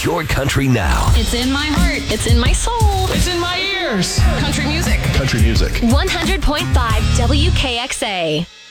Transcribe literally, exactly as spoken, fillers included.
It's your country now. It's in my heart. It's in my soul. It's in my ears. Country music. Country music. one hundred point five W K X A.